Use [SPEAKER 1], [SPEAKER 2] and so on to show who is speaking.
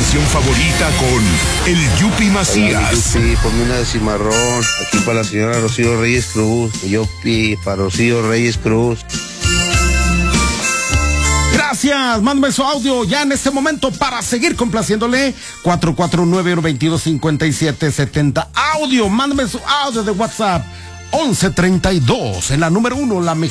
[SPEAKER 1] canción favorita con el Yupi Macías.
[SPEAKER 2] Yupi, ponme una de Cimarrón. Aquí para la señora Rocío Reyes Cruz. Yupi, para Rocío Reyes Cruz.
[SPEAKER 3] Gracias, mándame su audio ya en este momento para seguir complaciéndole. 449-122-5770. Audio, mándame su audio de WhatsApp. 1132, en la número 1, la mexicana.